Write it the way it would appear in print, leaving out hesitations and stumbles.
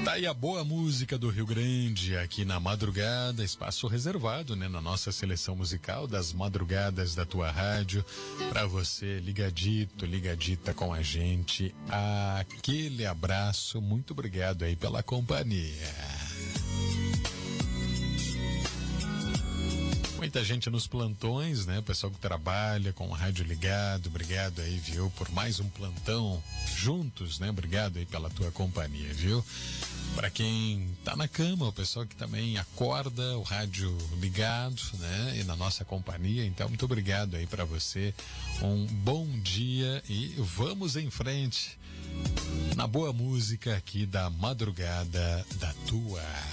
Tá aí a boa música do Rio Grande aqui na madrugada, espaço reservado, né, na nossa seleção musical das madrugadas da tua rádio, pra você ligadito, ligadita com a gente. Aquele abraço, muito obrigado aí pela companhia. Muita gente nos plantões, né? O pessoal que trabalha com o rádio ligado, obrigado aí, viu, por mais um plantão juntos, né? Obrigado aí pela tua companhia, viu? Para quem tá na cama, o pessoal que também acorda, o rádio ligado, né? E na nossa companhia, então muito obrigado aí para você. Um bom dia e vamos em frente na boa música aqui da madrugada da tua.